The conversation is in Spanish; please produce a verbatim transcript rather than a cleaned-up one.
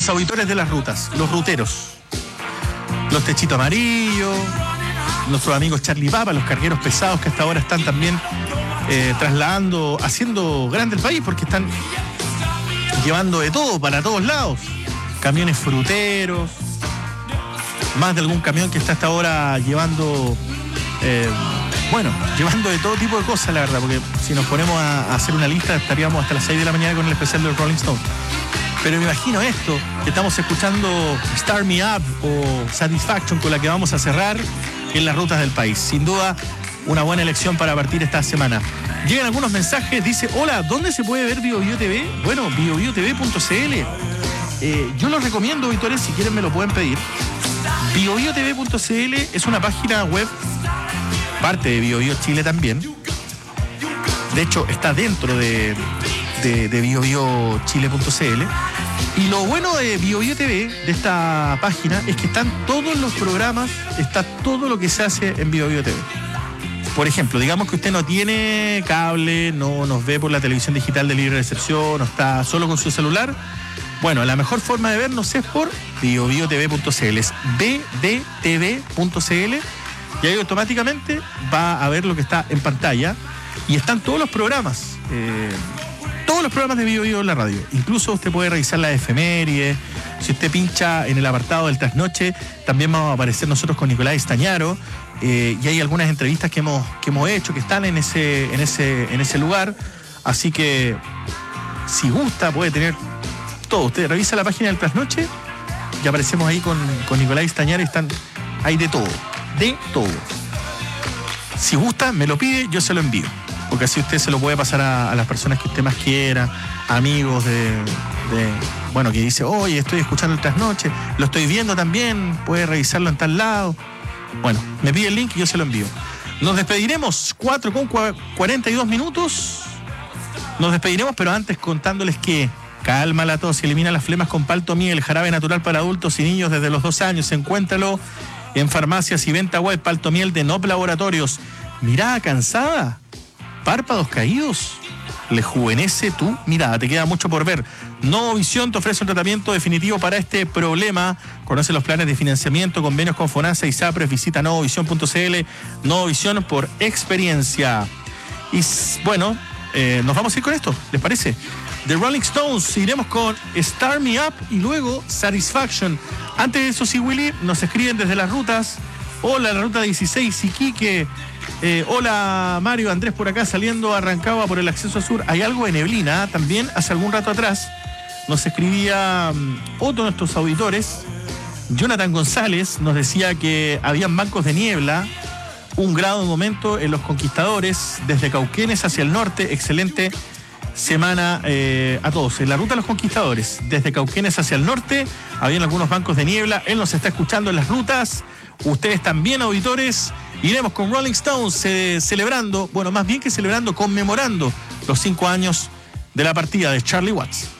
los auditores de las rutas, los ruteros, los techitos amarillos, nuestros amigos Charlie Papa, los cargueros pesados que hasta ahora están también eh, trasladando, haciendo grande el país porque están llevando de todo para todos lados, camiones fruteros, más de algún camión que está hasta ahora llevando, eh, bueno, llevando de todo tipo de cosas, la verdad, porque si nos ponemos a, a hacer una lista estaríamos hasta las seis de la mañana con el especial de Rolling Stone. Pero me imagino esto, que estamos escuchando Start Me Up o Satisfaction, con la que vamos a cerrar en las rutas del país. Sin duda, una buena elección para partir esta semana. Llegan algunos mensajes, dice, hola, ¿dónde se puede ver Bio Bio T V? Bueno, bio bio t v punto c l. Eh, yo lo recomiendo, auditores, si quieren me lo pueden pedir. bio bio t v punto c l es una página web, parte de Bio Bio Chile también. De hecho, está dentro de... de, de bio bio chile punto c l. Y lo bueno de Bio Bio T V, de esta página, es que están todos los programas, está todo lo que se hace en Bio Bio T V. Por ejemplo, digamos que usted no tiene cable, no nos ve por la televisión digital de libre recepción, no está solo con su celular. Bueno, la mejor forma de vernos es por bio bio t v punto c l, es b d t v punto c l, y ahí automáticamente va a ver lo que está en pantalla y están todos los programas. Eh, Todos los programas de Bio Bio en la radio. Incluso usted puede revisar la efeméride. Si usted pincha en el apartado del trasnoche, también vamos a aparecer nosotros con Nicolás Estañaro. Eh, y hay algunas entrevistas que hemos, que hemos hecho que están en ese, en ese, en ese lugar. Así que, si gusta, puede tener todo. Usted revisa la página del trasnoche y aparecemos ahí con, con Nicolás Estañaro y están ahí de todo. De todo. Si gusta, me lo pide, yo se lo envío. Porque así usted se lo puede pasar a, a las personas que usted más quiera, amigos de, de, bueno, que dice, oye, estoy escuchando el trasnoche, lo estoy viendo también, puede revisarlo en tal lado. Bueno, me pide el link y yo se lo envío. Nos despediremos, cuatro con cuarenta y dos minutos. Nos despediremos, pero antes contándoles que calma la tos y elimina las flemas con Paltomiel, el jarabe natural para adultos y niños desde los dos años. Encuéntralo en farmacias y venta web. Paltomiel de N O P Laboratorios. Mirada cansada, párpados caídos, rejuvenece tu mirada. Te queda mucho por ver. Novovisión te ofrece un tratamiento definitivo para este problema. Conoce los planes de financiamiento, convenios con FONASA y SAPRES. Visita novovisión punto c l. Novovisión por experiencia. Y bueno, eh, nos vamos a ir con esto, ¿les parece? The Rolling Stones, iremos con Start Me Up y luego Satisfaction. Antes de eso, sí, Willy, nos escriben desde las rutas. Hola, la ruta dieciséis, Iquique. Eh, hola Mario, Andrés por acá saliendo a Rancagua por el acceso sur. Hay algo de neblina, ¿eh? También hace algún rato atrás nos escribía um, otro de nuestros auditores, Jonathan González, nos decía que habían bancos de niebla, un grado de momento en Los Conquistadores, desde Cauquenes hacia el norte. Excelente semana eh, a todos. En la ruta de Los Conquistadores, desde Cauquenes hacia el norte, habían algunos bancos de niebla. Él nos está escuchando en las rutas. Ustedes también, auditores. Iremos con Rolling Stones eh, celebrando, bueno, más bien que celebrando, conmemorando los cinco años de la partida de Charlie Watts.